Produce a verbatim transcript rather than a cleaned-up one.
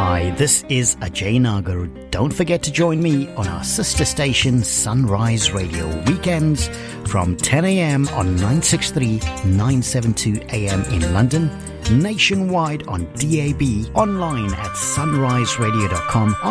Hi, this is Ajay Nagar. Don't forget to join me on our sister station Sunrise Radio weekends from ten a.m. on nine sixty-three, nine seventy-two A M in London, nationwide on D A B, online at sunrise radio dot com,